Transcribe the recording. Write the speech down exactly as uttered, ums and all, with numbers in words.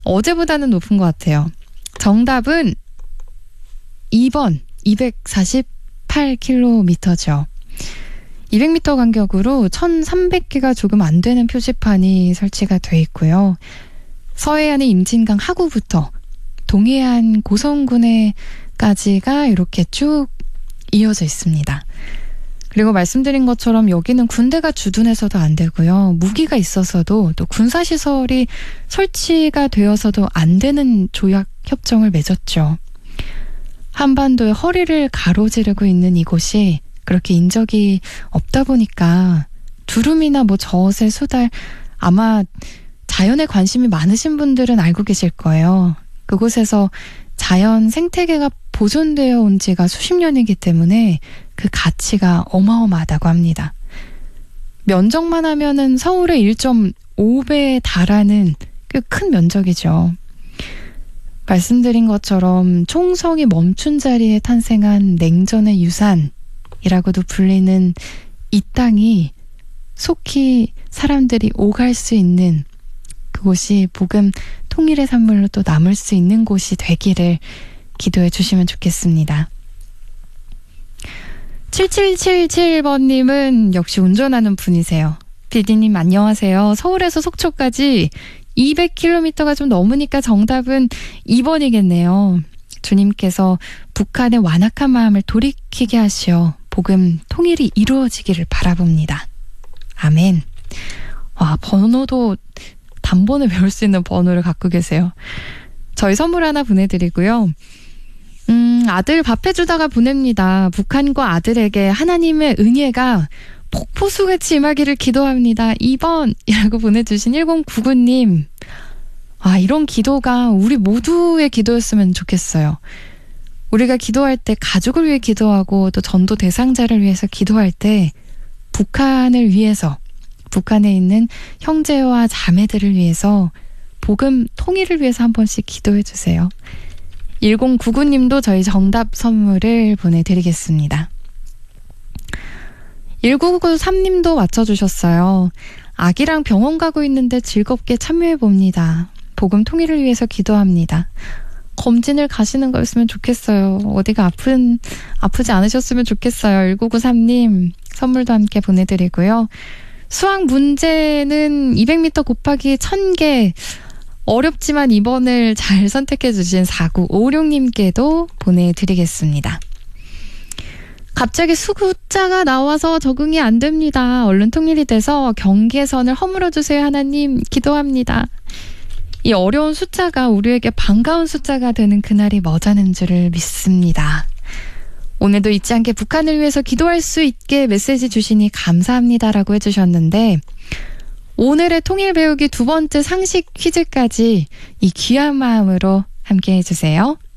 어제보다는 높은 것 같아요. 정답은 이 번 이백사십팔 킬로미터죠. 이백 미터 간격으로 천삼백 개가 조금 안 되는 표지판이 설치가 돼 있고요. 서해안의 임진강 하구부터 동해안 고성군에까지가 이렇게 쭉 이어져 있습니다. 그리고 말씀드린 것처럼 여기는 군대가 주둔해서도 안 되고요. 무기가 있어서도 또 군사시설이 설치가 되어서도 안 되는 조약 협정을 맺었죠. 한반도의 허리를 가로지르고 있는 이곳이 그렇게 인적이 없다 보니까 두루미나 뭐 젖의 수달, 아마 자연에 관심이 많으신 분들은 알고 계실 거예요. 그곳에서 자연 생태계가 보존되어 온 지가 수십 년이기 때문에 그 가치가 어마어마하다고 합니다. 면적만 하면은 서울의 일 점 오 배에 달하는 꽤 큰 면적이죠. 말씀드린 것처럼 총성이 멈춘 자리에 탄생한 냉전의 유산이라고도 불리는 이 땅이 속히 사람들이 오갈 수 있는 그곳이 복음 통일의 산물로 또 남을 수 있는 곳이 되기를 기도해 주시면 좋겠습니다. 칠칠칠칠 번님은 역시 운전하는 분이세요. 피디님 안녕하세요. 서울에서 속초까지 이백 킬로미터가 좀 넘으니까 정답은 이 번이겠네요. 주님께서 북한의 완악한 마음을 돌이키게 하시어 복음 통일이 이루어지기를 바라봅니다. 아멘. 와, 번호도 단번에 배울 수 있는 번호를 갖고 계세요. 저희 선물 하나 보내드리고요. 음, 아들 밥 해주다가 보냅니다. 북한과 아들에게 하나님의 은혜가 폭포수같이 임하기를 기도합니다. 이 번이라고 보내주신 일공구구 님. 아, 이런 기도가 우리 모두의 기도였으면 좋겠어요. 우리가 기도할 때 가족을 위해 기도하고 또 전도 대상자를 위해서 기도할 때 북한을 위해서, 북한에 있는 형제와 자매들을 위해서 복음 통일을 위해서 한 번씩 기도해 주세요. 일공구구 님도 저희 정답 선물을 보내드리겠습니다. 일구구삼 님도 맞춰주셨어요. 아기랑 병원 가고 있는데 즐겁게 참여해봅니다. 복음 통일을 위해서 기도합니다. 검진을 가시는 거였으면 좋겠어요. 어디가 아픈, 아프지 않으셨으면 좋겠어요. 일구구삼 님 선물도 함께 보내드리고요. 수학 문제는 이백 미터 곱하기 천 개 어렵지만 이 번을 잘 선택해 주신 사구오육 님께도 보내드리겠습니다. 갑자기 숫자가 나와서 적응이 안 됩니다. 얼른 통일이 돼서 경계선을 허물어 주세요. 하나님 기도합니다. 이 어려운 숫자가 우리에게 반가운 숫자가 되는 그날이 머자는 줄을 믿습니다. 오늘도 잊지 않게 북한을 위해서 기도할 수 있게 메시지 주시니 감사합니다라고 해주셨는데 오늘의 통일 배우기 두 번째 상식 퀴즈까지 이 귀한 마음으로 함께 해주세요.